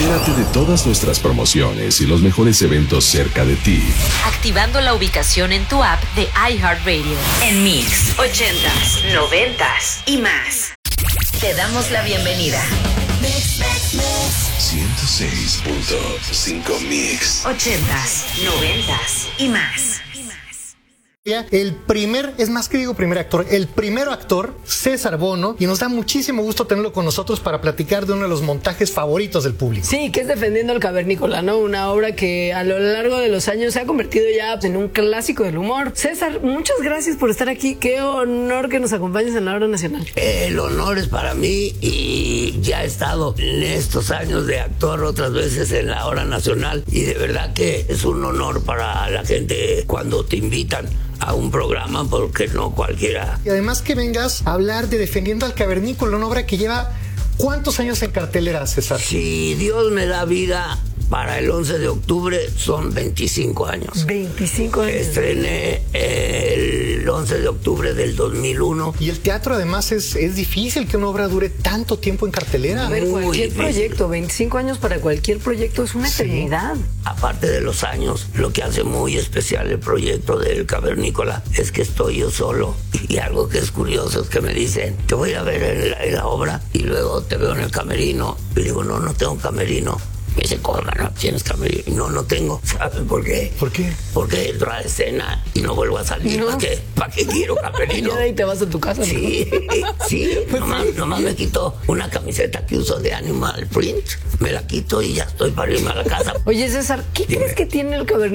Entérate de todas nuestras promociones y los mejores eventos cerca de ti. Activando la ubicación en tu app de iHeartRadio. En Mix 80s, 90s y más. Te damos la bienvenida. 106.5 Mix. 80s, 90s y más. El primer actor, el primer actor, César Bono, y nos da muchísimo gusto tenerlo con nosotros para platicar de uno de los montajes favoritos del público. Sí, que es Defendiendo al Cavernícola, ¿no? Una obra que a lo largo de los años se ha convertido ya en un clásico del humor. César, muchas gracias por estar aquí. Qué honor que nos acompañes en la Hora Nacional. El honor es para mí y ya he estado en estos años de actor otras veces en la Hora Nacional y de verdad que es un honor para la gente cuando te invitan a un programa, porque no cualquiera. Y además que vengas a hablar de Defendiendo al Cavernícola, una obra que lleva ¿cuántos años en cartelera, César? Si Dios me da vida, para el 11 de octubre son 25 años. 25 años. Estrené el 11 de octubre del 2001. Y el teatro además es difícil que una obra dure tanto tiempo en cartelera. A ver, Muy cualquier difícil. Proyecto, 25 años para cualquier proyecto es una eternidad. Aparte de los años, lo que hace muy especial el proyecto del Cavernícola es que estoy yo solo. Y algo que es curioso es que me dicen, te voy a ver en la obra y luego te veo en el camerino. Y digo, no tengo camerino. Me dice, no tienes camerino. No tengo. ¿Sabes por qué? ¿Por qué? Porque entro a la escena y no vuelvo a salir. No. ¿Para qué quiero camerino? Ya de ahí te vas a tu casa. Sí, nomás me quito una camiseta que uso de Animal Print, me la quito y ya estoy para irme a la casa. Oye, César, ¿qué Dime. crees que tiene el Cavernícola